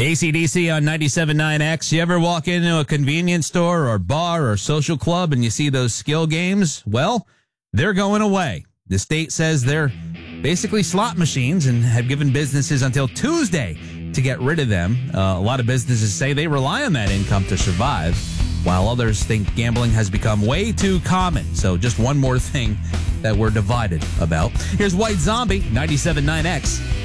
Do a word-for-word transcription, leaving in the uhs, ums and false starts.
A C D C on ninety-seven point nine X. You ever walk into a convenience store or bar or social club and you see those skill games? Well, they're going away. The state says they're basically slot machines and have given businesses until Tuesday to get rid of them. Uh, a lot of businesses say they rely on that income to survive, while others think gambling has become way too common. So just one more thing that we're divided about. Here's White Zombie, ninety-seven point nine X.